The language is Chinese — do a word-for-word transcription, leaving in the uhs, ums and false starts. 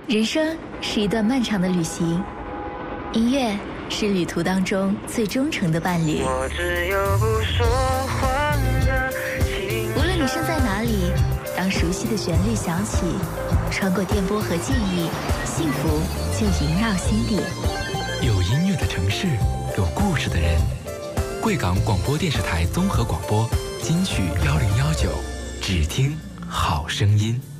人生是一段漫长的旅行，音乐是旅途当中最忠诚的伴侣。 我只有不说话的情无论你身在哪里，当熟悉的旋律响起，穿过电波和记忆，幸福就萦绕心底。 有音乐的城市，有故事的人。贵港广播电视台综合广播金曲幺零幺九，只听好声音。